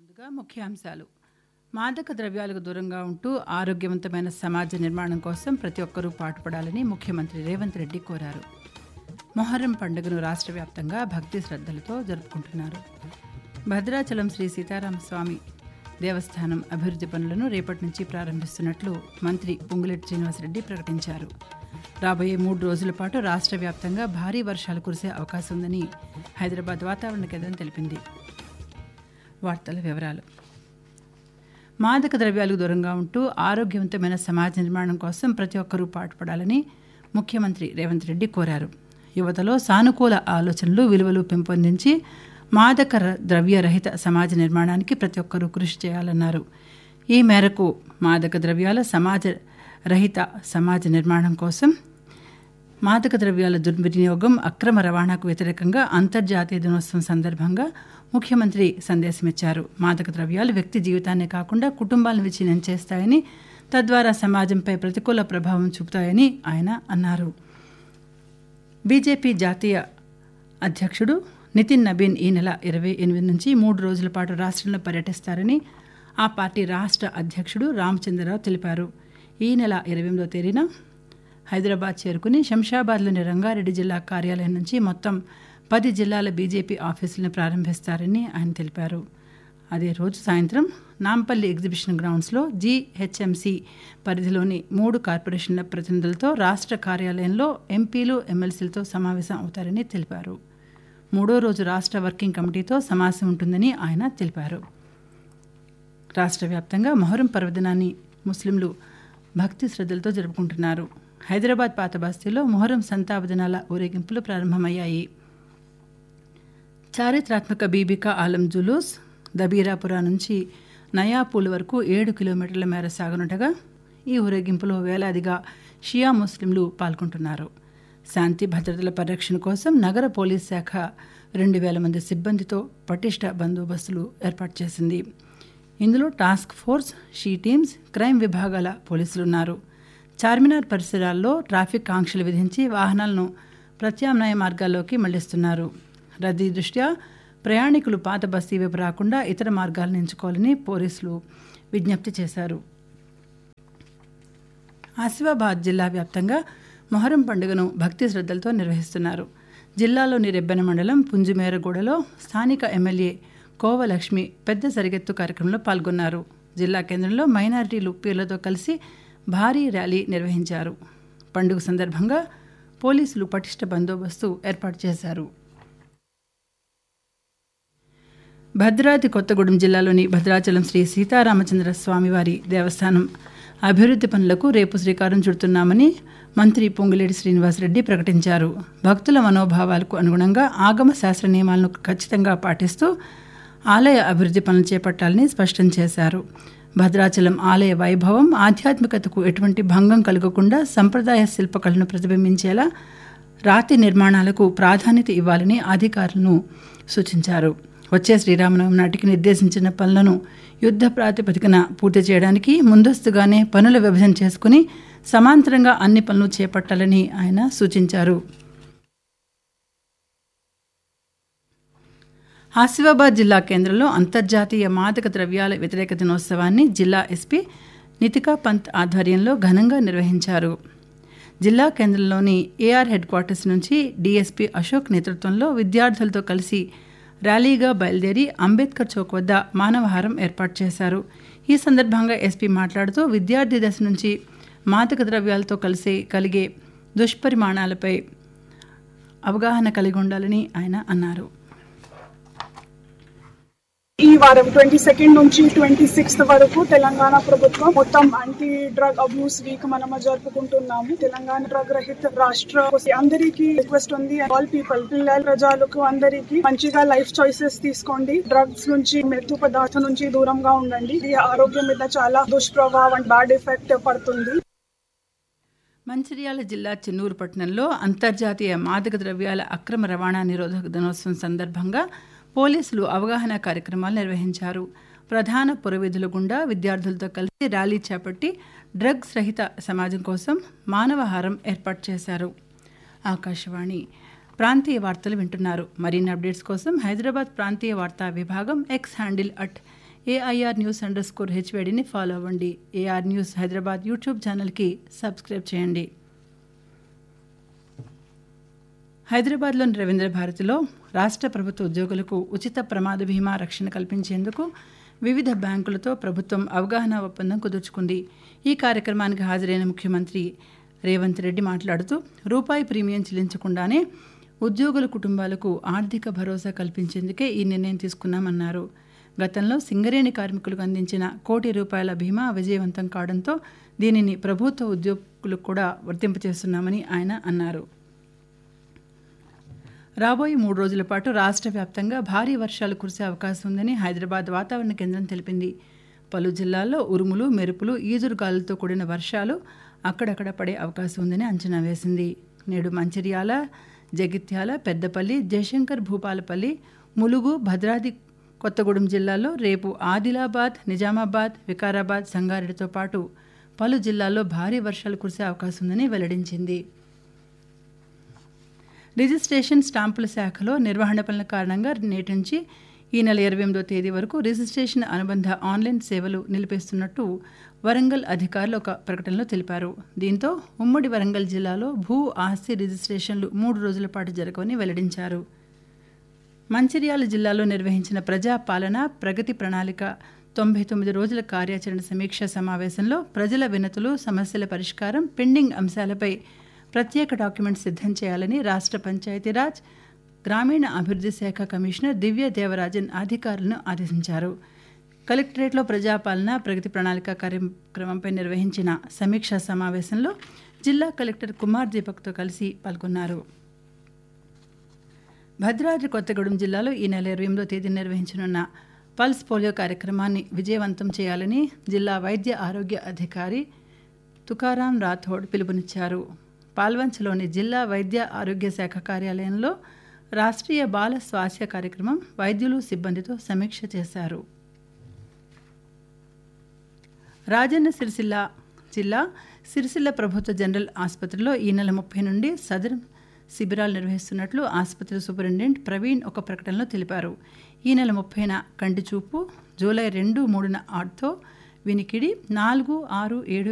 ముందుగా ముఖ్యాంశాలు. మాదక ద్రవ్యాలకు దూరంగా ఉంటూ ఆరోగ్యవంతమైన సమాజ నిర్మాణం కోసం ప్రతి ఒక్కరూ పాటుపడాలని ముఖ్యమంత్రి రేవంత్ రెడ్డి కోరారు. మొహర్రం పండుగను రాష్ట్ర వ్యాప్తంగా భక్తి శ్రద్ధలతో జరుపుకుంటున్నారు. భద్రాచలం శ్రీ సీతారామస్వామి దేవస్థానం అభివృద్ధి పనులను రేపటి నుంచి ప్రారంభిస్తున్నట్లు మంత్రి పొంగులేటి శ్రీనివాసరెడ్డి ప్రకటించారు. రాబోయే 3 రోజుల పాటు రాష్ట్ర వ్యాప్తంగా భారీ వర్షాలు కురిసే అవకాశం ఉందని హైదరాబాద్ వాతావరణ కేంద్రం తెలిపింది. వార్తల వివరాలు. మాదక ద్రవ్యాలకు దూరంగా ఉంటూ ఆరోగ్యవంతమైన సమాజ నిర్మాణం కోసం ప్రతి ఒక్కరూ పాటుపడాలని ముఖ్యమంత్రి రేవంత్ రెడ్డి కోరారు. యువతలో సానుకూల ఆలోచనలు, విలువలు పెంపొందించి మాదక ద్రవ్య రహిత సమాజ నిర్మాణానికి ప్రతి ఒక్కరూ కృషి చేయాలన్నారు. ఈ మేరకు మాదక ద్రవ్యాల రహిత సమాజ నిర్మాణం కోసం మాదక ద్రవ్యాల దుర్వినియోగం, అక్రమ రవాణాకు వ్యతిరేకంగా అంతర్జాతీయ దినోత్సవం సందర్భంగా ముఖ్యమంత్రి సందేశమిచ్చారు. మాదక ద్రవ్యాలు వ్యక్తి జీవితాన్నే కాకుండా కుటుంబాలను విచ్ఛిన్నం చేస్తాయని, తద్వారా సమాజంపై ప్రతికూల ప్రభావం చూపుతాయని ఆయన అన్నారు. బీజేపీ జాతీయ అధ్యక్షుడు నితిన్ నబీన్ ఈ నెల 28 నుంచి 3 రోజుల పాటు రాష్ట్రంలో పర్యటిస్తారని ఆ పార్టీ రాష్ట్ర అధ్యక్షుడు రామచంద్రరావు తెలిపారు. ఈ నెల 28వ తేదీన హైదరాబాద్ చేరుకుని శంషాబాద్లోని రంగారెడ్డి జిల్లా కార్యాలయం నుంచి మొత్తం 10 జిల్లాల బీజేపీ ఆఫీసులను ప్రారంభిస్తారని ఆయన తెలిపారు. అదే రోజు సాయంత్రం నాంపల్లి ఎగ్జిబిషన్ గ్రౌండ్స్లో జీహెచ్ఎంసీ పరిధిలోని 3 కార్పొరేషన్ల ప్రతినిధులతో రాష్ట్ర కార్యాలయంలో ఎంపీలు, ఎమ్మెల్సీలతో సమావేశం అవుతారని తెలిపారు. 3వ రోజు రాష్ట్ర వర్కింగ్ కమిటీతో సమావేశం ఉంటుందని ఆయన తెలిపారు. రాష్ట్ర వ్యాప్తంగా మొహరం పర్వదినాన్ని ముస్లింలు భక్తి శ్రద్ధలతో జరుపుకుంటున్నారు. హైదరాబాద్ పాత బస్తీలో మొహరం సంతాప దినాల ఊరేగింపులు ప్రారంభమయ్యాయి. చారిత్రాత్మక బీబీకా ఆలం జులూస్ దబీరాపురా నుంచి నయాపూల్ వరకు 7 కిలోమీటర్ల మేర సాగనుండగా ఈ ఊరేగింపులో వేలాదిగా షియా ముస్లింలు పాల్గొంటున్నారు. శాంతి భద్రతల పరిరక్షణ కోసం నగర పోలీస్ శాఖ 2000 మంది సిబ్బందితో పటిష్ట బందోబస్తులు ఏర్పాటు చేసింది. ఇందులో task force, she teams, crime విభాగాల పోలీసులున్నారు. చార్మినార్ పరిసరాల్లో ట్రాఫిక్ ఆంక్షలు విధించి వాహనాలను ప్రత్యామ్నాయ మార్గాల్లోకి మళ్లిస్తున్నారు. రద్దీ దృష్ట్యా ప్రయాణికులు పాత బస్తీ వైపు రాకుండా ఇతర మార్గాలను ఎంచుకోవాలని పోలీసులు విజ్ఞప్తి చేశారు. ఆసిఫాబాద్ జిల్లా వ్యాప్తంగా మొహరం పండుగను భక్తి శ్రద్ధలతో నిర్వహిస్తున్నారు. జిల్లాలోని రెబ్బెన మండలం పుంజుమేరగూడలో స్థానిక ఎమ్మెల్యే కోవలక్ష్మి పెద్ద సరిగెత్తు కార్యక్రమంలో పాల్గొన్నారు. జిల్లా కేంద్రంలో మైనారిటీలు పీర్లతో కలిసి భారీ ర్యాలీ నిర్వహించారు. పండుగ సందర్భంగా పోలీసులు పటిష్ట బందోబస్తు ఏర్పాటు చేశారు. భద్రాద్రి కొత్తగూడెం జిల్లాలోని భద్రాచలం శ్రీ సీతారామచంద్ర స్వామివారి దేవస్థానం అభివృద్ధి పనులకు రేపు శ్రీకారం చుడుతున్నామని మంత్రి పొంగులేటి శ్రీనివాసరెడ్డి ప్రకటించారు. భక్తుల మనోభావాలకు అనుగుణంగా ఆగమ శాస్త్ర నియమాలను ఖచ్చితంగా పాటిస్తూ ఆలయ అభివృద్ధి పనులు చేపట్టాలని స్పష్టం చేశారు. భద్రాచలం ఆలయ వైభవం, ఆధ్యాత్మికతకు ఎటువంటి భంగం కలగకుండా సంప్రదాయ శిల్పకళను ప్రతిబింబించేలా రాతి నిర్మాణాలకు ప్రాధాన్యత ఇవ్వాలని అధికారులను సూచించారు. వచ్చే శ్రీరామనవమి నాటికి నిర్దేశించిన పనులను యుద్ధ ప్రాతిపదికన పూర్తి చేయడానికి ముందస్తుగానే పనుల విభజన చేసుకుని సమాంతరంగా అన్ని పనులు చేపట్టాలని ఆయన సూచించారు. ఆసిఫాబాద్ జిల్లా కేంద్రంలో అంతర్జాతీయ మాదక ద్రవ్యాల వ్యతిరేక దినోత్సవాన్ని జిల్లా ఎస్పీ నితికా పంత్ ఆధ్వర్యంలో ఘనంగా నిర్వహించారు. జిల్లా కేంద్రంలోని ఏఆర్ హెడ్ క్వార్టర్స్ నుంచి డీఎస్పీ అశోక్ నేతృత్వంలో విద్యార్థులతో కలిసి ర్యాలీగా బయలుదేరి అంబేద్కర్ చౌక్ వద్ద మానవహారం ఏర్పాటు చేశారు. ఈ సందర్భంగా ఎస్పీ మాట్లాడుతూ విద్యార్థి దశ నుంచి మాదక ద్రవ్యాలతో కలిగే దుష్పరిమాణాలపై అవగాహన కలిగి ఉండాలని ఆయన అన్నారు. ఈ వారం 22 నుంచి 26 వరకు తెలంగాణ ప్రభుత్వం మొత్తం యాంటీ డ్రగ్ అబ్యూస్ వీక్ మనం జరుపుకుంటున్నాము. తెలంగాణ డ్రగ్ రహిత రాష్ట్ర అందరికీ రిక్వెస్ట్ ఉంది. ఆల్ పీపుల్, పిల్లల ప్రజలకు అందరికీ మంచిగా లైఫ్ చాయిసెస్ తీసుకోండి. డ్రగ్స్ నుంచి, మత్తు పదార్థం నుంచి దూరంగా ఉండండి. ఇది ఆరోగ్యం మీద చాలా దుష్ప్రభావం, బ్యాడ్ ఎఫెక్ట్ పడుతుంది. మంచిర్యాల జిల్లా చెన్నూరు పట్టణంలో అంతర్జాతీయ మాదక ద్రవ్యాల అక్రమ రవాణా నిరోధక దినోత్సవం సందర్భంగా పోలీసులు అవగాహన కార్యక్రమాలు నిర్వహించారు. ప్రధాన పురవీధుల గుండా విద్యార్థులతో కలిసి ర్యాలీ చేపట్టి డ్రగ్స్ రహిత సమాజం కోసం మానవహారం ఏర్పాటు చేశారు. ఆకాశవాణి ప్రాంతీయ వార్తలు వింటున్నారు. మరిన్ని అప్డేట్స్ కోసం హైదరాబాద్ ప్రాంతీయ వార్తా విభాగం ఎక్స్ హ్యాండిల్ AIR News_HVDని ఫాలో అవ్వండి. AR న్యూస్ హైదరాబాద్ యూట్యూబ్ ఛానల్కి సబ్స్క్రైబ్ చేయండి. హైదరాబాద్లోని రవీంద్ర భారతిలో రాష్ట్ర ప్రభుత్వ ఉద్యోగులకు ఉచిత ప్రమాద బీమా రక్షణ కల్పించేందుకు వివిధ బ్యాంకులతో ప్రభుత్వం అవగాహన ఒప్పందం కుదుర్చుకుంది. ఈ కార్యక్రమానికి హాజరైన ముఖ్యమంత్రి రేవంత్ రెడ్డి మాట్లాడుతూ రూపాయి ప్రీమియం చెల్లించకుండానే ఉద్యోగుల కుటుంబాలకు ఆర్థిక భరోసా కల్పించేందుకే ఈ నిర్ణయం తీసుకున్నామన్నారు. గతంలో సింగరేణి కార్మికులకు అందించిన ₹1,00,00,000 బీమా విజయవంతం కావడంతో దీనిని ప్రభుత్వ ఉద్యోగులకు కూడా వర్తింపచేస్తున్నామని ఆయన అన్నారు. రాబోయే 3 రోజుల పాటు రాష్ట్ర వ్యాప్తంగా భారీ వర్షాలు కురిసే అవకాశం ఉందని హైదరాబాద్ వాతావరణ కేంద్రం తెలిపింది. పలు జిల్లాల్లో ఉరుములు, మెరుపులు, ఈదురుగాలులతో కూడిన వర్షాలు అక్కడక్కడ పడే అవకాశం ఉందని అంచనా వేసింది. నేడు మంచిర్యాల, జగిత్యాల, పెద్దపల్లి, జయశంకర్ భూపాలపల్లి, ములుగు, భద్రాద్రి కొత్తగూడెం జిల్లాల్లో, రేపు ఆదిలాబాద్, నిజామాబాద్, వికారాబాద్, సంగారెడ్డితో పాటు పలు జిల్లాల్లో భారీ వర్షాలు కురిసే అవకాశం ఉందని వెల్లడించింది. రిజిస్ట్రేషన్ స్టాంపుల శాఖలో నిర్వహణ పనుల కారణంగా నేటి నుంచి ఈ నెల 28వ తేదీ వరకు రిజిస్ట్రేషన్ అనుబంధ ఆన్లైన్ సేవలు నిలిపేస్తున్నట్టు వరంగల్ అధికారులు ఒక ప్రకటనలో తెలిపారు. దీంతో ఉమ్మడి వరంగల్ జిల్లాలో భూ ఆస్తి రిజిస్ట్రేషన్లు 3 రోజుల పాటు జరగవని వెల్లడించారు. మంచిర్యాల జిల్లాలో నిర్వహించిన ప్రజాపాలన ప్రగతి ప్రణాళిక 99 రోజుల కార్యాచరణ సమీక్షా సమావేశంలో ప్రజల వినతులు, సమస్యల పరిష్కారం, పెండింగ్ అంశాలపై ప్రత్యేక డాక్యుమెంట్ సిద్ధం చేయాలని రాష్ట్ర పంచాయతీరాజ్, గ్రామీణ అభివృద్ధి శాఖ కమిషనర్ దివ్య దేవరాజన్ అధికారులను ఆదేశించారు. కలెక్టరేట్లో ప్రజాపాలన ప్రగతి ప్రణాళిక కార్యక్రమంపై నిర్వహించిన సమీక్షా సమావేశంలో జిల్లా కలెక్టర్ కుమార్ దీపక్తో కలిసి పాల్గొన్నారు. భద్రాద్రి కొత్తగూడెం జిల్లాలో ఈ నెల 28వ తేదీ నిర్వహించనున్న పల్స్ పోలియో కార్యక్రమాన్ని విజయవంతం చేయాలని జిల్లా వైద్య ఆరోగ్య అధికారి తుకారాం రాథోడ్ పిలుపునిచ్చారు. పాల్వంచలోని జిల్లా వైద్య ఆరోగ్య శాఖ కార్యాలయంలో రాష్ట్రీయ బాల స్వాస్థ్య కార్యక్రమం వైద్యులు, సిబ్బందితో సమీక్ష చేశారు. రాజన్న సిరిసిల్ల జిల్లా సిరిసిల్ల ప్రభుత్వ జనరల్ ఆసుపత్రిలో ఈ నెల 30 నుండి సదరం శిబిరాలు నిర్వహిస్తున్నట్లు ఆసుపత్రి సూపరింటెండెంట్ ప్రవీణ్ ఒక ప్రకటనలో తెలిపారు. ఈ నెల 30న కంటి చూపు, జూలై 2, 3న ఆర్థో, వినికిడి, 4, 6, 7